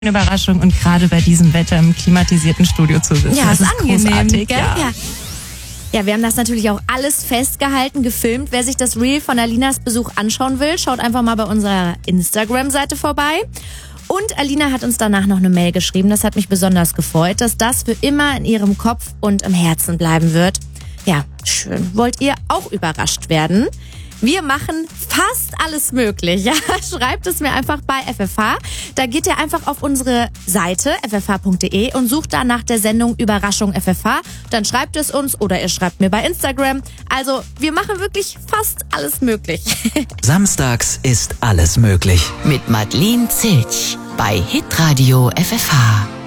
Überraschung und gerade bei diesem Wetter im klimatisierten Studio zu sitzen. Ja, das ist angenehm, großartig, gell? Ja. Ja, wir haben das natürlich auch alles festgehalten, gefilmt. Wer sich das Reel von Alinas Besuch anschauen will, schaut einfach mal bei unserer Instagram-Seite vorbei. Und Alina hat uns danach noch eine Mail geschrieben, das hat mich besonders gefreut, dass das für immer in ihrem Kopf und im Herzen bleiben wird. Ja, schön. Wollt ihr auch überrascht werden? Wir machen fast alles möglich. Ja, schreibt es mir einfach bei FFH. Da geht ihr einfach auf unsere Seite ffh.de und sucht da nach der Sendung Überraschung FFH. Dann schreibt es uns oder ihr schreibt mir bei Instagram. Also wir machen wirklich fast alles möglich. Samstags ist alles möglich. Mit Madeleine Zilch bei Hitradio FFH.